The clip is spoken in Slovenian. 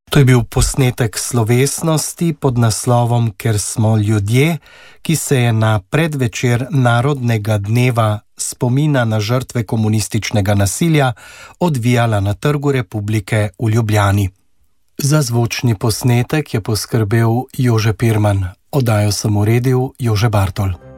To je bil posnetek slovesnosti pod naslovom Ker smo ljudje, ki se je na predvečer Narodnega dneva spomina na žrtve komunističnega nasilja odvijala na Trgu Republike v Ljubljani. Za zvočni posnetek je poskrbel Jože Pirman, oddajo sem uredil Jože Bartol.